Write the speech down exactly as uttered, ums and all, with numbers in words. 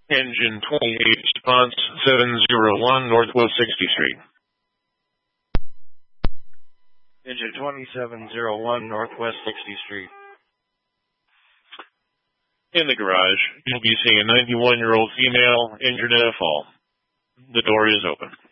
Engine twenty-eight, response seven zero one, Northwest sixtieth Street. Engine twenty-seven oh one, Northwest sixtieth Street. In the garage, you'll be seeing a ninety-one-year-old female, injured in a fall. The door is open.